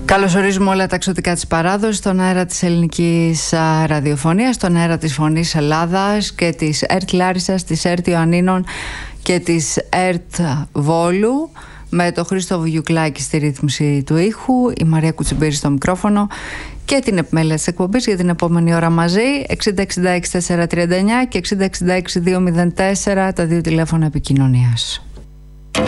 Καλωσορίζουμε όλα τα εξωτικά της παράδοσης στον αέρα της ελληνικής ραδιοφωνίας, στον αέρα της Φωνής Ελλάδας και της ΕΡΤ Λάρισσας, της ΕΡΤ Ιωαννίνων και της ΕΡΤ Βόλου, με τον Χρήστο Βουγιουκλάκη στη ρύθμιση του ήχου, η Μαρία Κουτσιμπήρη στο μικρόφωνο και την επιμέλεια της εκπομπής για την επόμενη ώρα μαζί. 6066 439 και 6066 204 τα δύο τηλέφωνα επικοινωνίας.